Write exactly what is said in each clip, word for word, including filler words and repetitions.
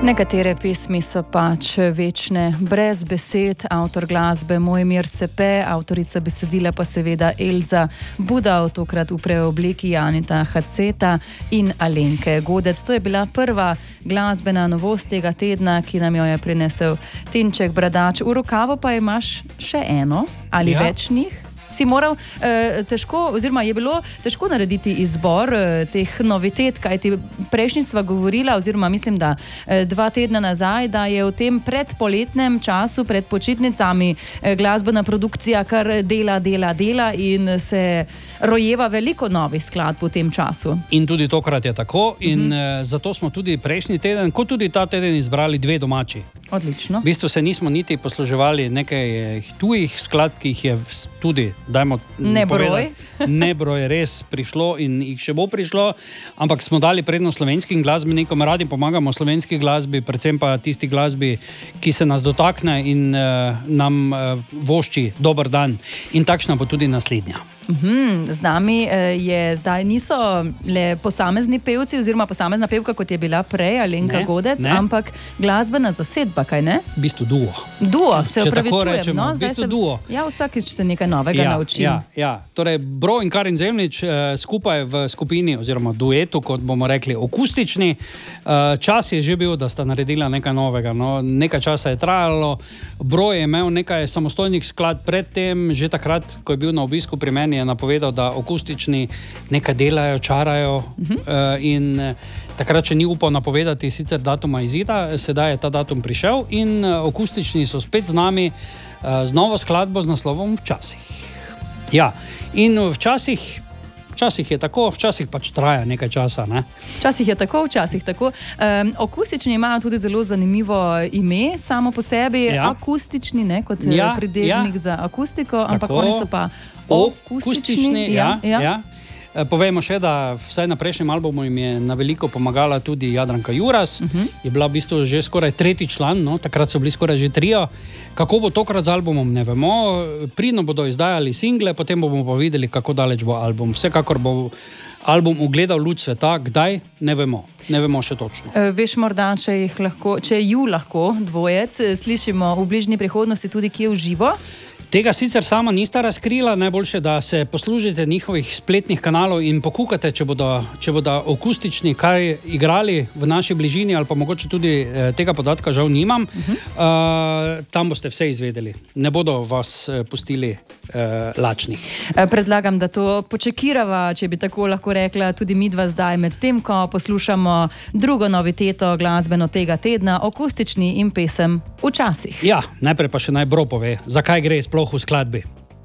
Nekatere pesmi so pač večne, brez besed, avtor glasbe Mojmir Sepe, avtorica besedila pa seveda Elza Budal, tokrat v preobliki Janeta Haceta in Alenke Godec. To je bila prva glasbena novost tega tedna, ki nam jo je prinesel Tinček Bradač. V rokavu pa imaš še eno ali ja. več njih. Si moral eh, težko, oziroma je bilo težko narediti izbor eh, teh novitet, kajti prejšnjič sva govorila, oziroma mislim, da eh, dva tedna nazaj, da je v tem predpoletnem času, pred počitnicami eh, glasbena produkcija kar dela, dela, dela in se rojeva veliko novih skladb v tem času. In tudi tokrat je tako in uh-huh. eh, zato smo tudi prejšnji teden, kot tudi ta teden izbrali dve domači. Odlično. V bistvu se nismo niti posluževali nekaj tujih skladb, ki jih je tudi dajmo nebroj. Nebroj res prišlo in jih še bo prišlo, ampak smo dali prednost slovenskim glasbenikom, radi pomagamo slovenski glasbi, predvsem pa tisti glasbi, ki se nas dotakne in uh, nam uh, vošči dober dan. In takšna bo tudi naslednja. Uhum, z nami je zdaj niso le posamezni pevci oziroma posamezna pevka, kot je bila prej Alenka ne, Godec, ne. ampak glasbena zasedba, kaj ne? V bistvu duo. Duo, se opravičujem. Rečemo, no, v bistvu se, duo. Ja, vsakič se nekaj novega ja, naučim. Ja, ja. Torej, Bro in Karin Zemljič eh, skupaj v skupini oziroma duetu, kot bomo rekli, akustični. Eh, čas je že bil, da sta naredila nekaj novega. No, nekaj časa je trajalo. Bro je imel nekaj samostojnih skladb predtem, že takrat, ko je bil na obisku pri meni, je napovedal, da akustični nekaj delajo, čarajo uh-huh. uh, in uh, takrat še ni upal napovedati sicer datuma izida, sedaj je ta datum prišel in uh, akustični so spet z nami uh, z novo skladbo z naslovom Včasih. Ja, in včasih Včasih je tako, včasih pač traja nekaj časa. Ne? Včasih je tako, včasih tako. Um, akustični imajo tudi zelo zanimivo ime, samo po sebi ja. akustični, ne, kot ja, pridevnik ja. za akustiko, ampak tako. Oni so pa akustični. Ja, ja, ja. Povejmo še, da vsaj na prejšnjem albumu jim je na veliko pomagala tudi Jadranka Juras, uh-huh. je bila v bistvu že skoraj tretji član, no? Takrat so bili skoraj že trio. Kako bo tokrat z albumom, ne vemo. Pridno bodo izdajali single, potem bomo pa videli, kako daleč bo album. Vsekakor bo album ugledal luč sveta, kdaj, ne vemo. Ne vemo še točno. E, veš morda, če, jih lahko, če ju lahko dvojec slišimo v bližnji prihodnosti tudi kje v živo? Tega sicer sama nista razkrila, najboljše, da se poslužite njihovih spletnih kanalov in pokukate, če bodo, če bodo akustični kaj igrali v naši bližini, ali pa mogoče tudi eh, tega podatka žal nimam. Uh-huh. Uh, tam boste vse izvedeli. Ne bodo vas eh, pustili eh, lačnih. Predlagam, da to počekirava, če bi tako lahko rekla, tudi midva zdaj med tem, ko poslušamo drugo noviteto glasbeno tega tedna, akustični in pesem Včasih. Ja, najprej pa še naj Bro pove, zakaj gre sploh v skladbi.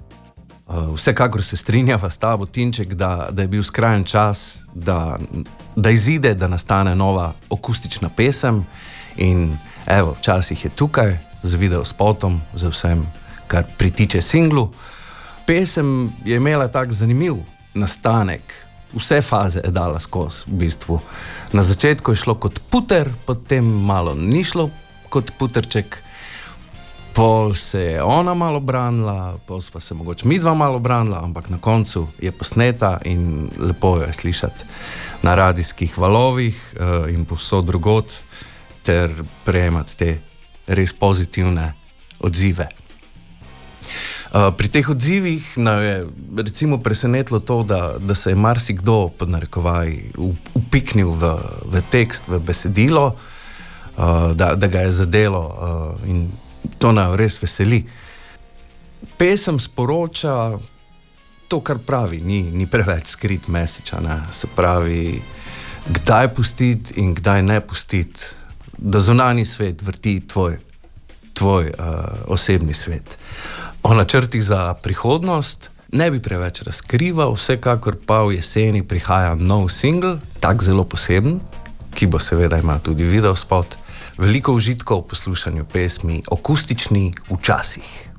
Vsekakor se strinjava s tabo, Tinček, da, da je bil skrajen čas, da, da izide, da nastane nova akustična pesem in evo, včasih je tukaj z videospotom, z vsem, kar pritiče singlu. Pesem je imela tak zanimiv nastanek, vse faze je dala skozi v bistvu. Na začetku je šlo kot puter, potem malo ni šlo kot puterček, pol se je ona malo branila, pol pa se mogoče midva malo branila, ampak na koncu je posneta in lepo je slišati na radijskih valovih uh, in povsod drugot ter prejemati te res pozitivne odzive. Uh, pri teh odzivih no, je recimo presenetilo to, da, da se je marsikdo pod narekovaj upiknil v, v tekst, v besedilo, uh, da, da ga je zadelo uh, in to nas res veseli. Pesem sporoča to, kar pravi, ni, ni preveč skrit message, ne? Se pravi, kdaj pustiti in kdaj ne pustiti, da zunanji svet vrti tvoj, tvoj uh, osebni svet. O načrtih za prihodnost ne bi preveč razkrival, vsekakor pa v jeseni prihaja nov single, tak zelo poseben, ki bo seveda imel tudi videospot. Veliko užitkov v poslušanju pesmi Akustični Včasih.